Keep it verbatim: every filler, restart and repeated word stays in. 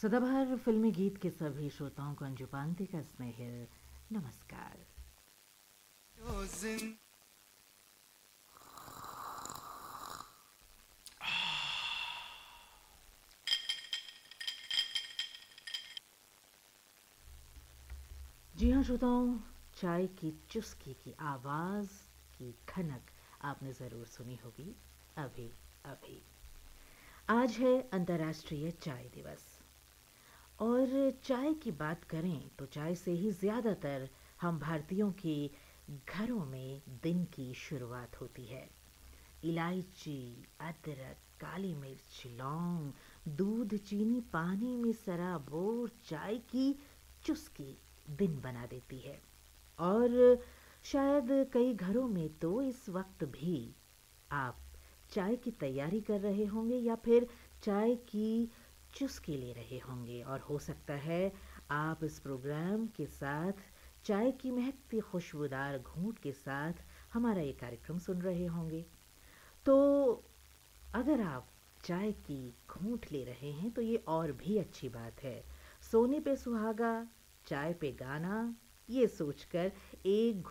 सदाबहार फिल्मी गीत के सभी श्रोताओं को अंजू पांडे का स्नेहिल नमस्कार। जी हाँ श्रोताओं, चाय की चुस्की की आवाज़ की खनक आपने ज़रूर सुनी होगी। अभी अभी आज है अंतर्राष्ट्रीय चाय दिवस और चाय की बात करें तो चाय से ही ज़्यादातर हम भारतीयों के घरों में दिन की शुरुआत होती है। इलायची, अदरक, काली मिर्च, लौंग, दूध, चीनी, पानी में सराबोर चाय की चुस्की दिन बना देती है। और शायद कई घरों में तो इस वक्त भी आप चाय की तैयारी कर रहे होंगे या फिर चाय की चुस्की ले रहे होंगे, और हो सकता है आप इस प्रोग्राम के साथ चाय की महकती खुशबूदार घूंट के साथ हमारा ये कार्यक्रम सुन रहे होंगे। तो अगर आप चाय की घूंट ले रहे हैं तो ये और भी अच्छी बात है। सोने पे सुहागा, चाय पे गाना, ये सोचकर एक